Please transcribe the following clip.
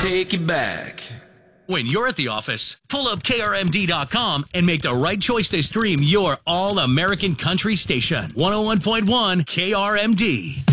take you back. When you're at the office, pull up KRMD.com and make the right choice to stream your all-American country station. 101.1 KRMD.